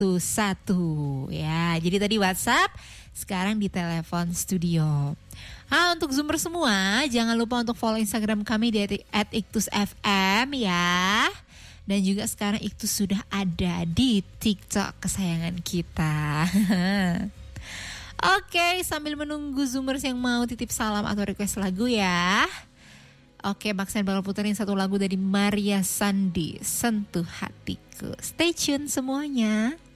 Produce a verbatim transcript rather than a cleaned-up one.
satu ya. Jadi tadi WhatsApp, sekarang di telepon studio. Ah, untuk Zoomer semua, jangan lupa untuk follow Instagram kami di at iktus f m ya. Dan juga sekarang Iktus sudah ada di TikTok kesayangan kita. Oke, sambil menunggu Zoomers yang mau titip salam atau request lagu ya. Oke, Maxen bakal puterin satu lagu dari Maria Sandi, Sentuh Hatiku. Stay tune semuanya.